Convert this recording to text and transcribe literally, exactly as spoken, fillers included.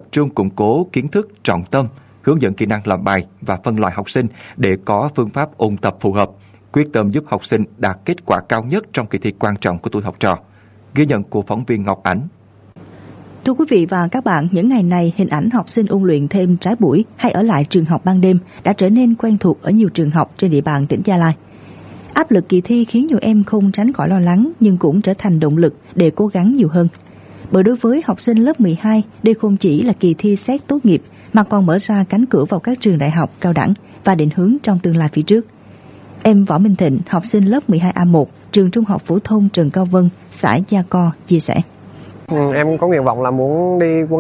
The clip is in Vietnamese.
trung củng cố kiến thức trọng tâm, hướng dẫn kỹ năng làm bài và phân loại học sinh để có phương pháp ôn tập phù hợp, quyết tâm giúp học sinh đạt kết quả cao nhất trong kỳ thi quan trọng của tuổi học trò. Ghi nhận của phóng viên Ngọc Ánh. Thưa quý vị và các bạn, những ngày này hình ảnh học sinh ôn luyện thêm trái buổi hay ở lại trường học ban đêm đã trở nên quen thuộc ở nhiều trường học trên địa bàn tỉnh Gia Lai. Áp lực kỳ thi khiến nhiều em không tránh khỏi lo lắng nhưng cũng trở thành động lực để cố gắng nhiều hơn. Bởi đối với học sinh lớp mười hai, đây không chỉ là kỳ thi xét tốt nghiệp mà còn mở ra cánh cửa vào các trường đại học, cao đẳng và định hướng trong tương lai phía trước. Em Võ Minh Thịnh, học sinh lớp mười hai A một, trường Trung học phổ thông Trần Cao Vân, xã Gia Co chia sẻ. Em có nguyện vọng là muốn đi quân